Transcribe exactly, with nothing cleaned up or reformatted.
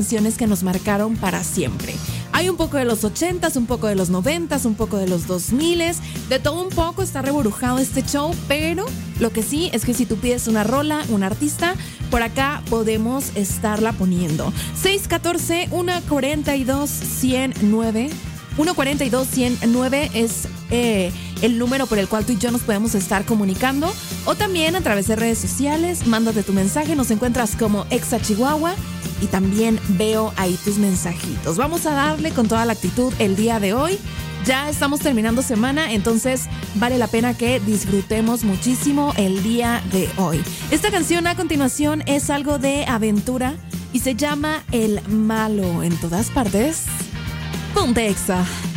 canciones que nos marcaron para siempre. Hay un poco de los ochentas, un poco de los noventas, un poco de los dos miles, de todo un poco. Está reburujado este show, pero lo que sí es que si tú pides una rola, un artista, por acá podemos estarla poniendo. seis uno cuatro, uno cuatro dos, cero nueve uno cuatro dos, cero nueve es eh, el número por el cual tú y yo nos podemos estar comunicando, o también a través de redes sociales. Mándate tu mensaje, nos encuentras como Exa Chihuahua y también veo ahí tus mensajitos. Vamos a darle con toda la actitud el día de hoy. Ya estamos terminando semana, entonces vale la pena que disfrutemos muchísimo el día de hoy. Esta canción a continuación es algo de aventura y se llama El Malo. En todas partes, ponte Exa.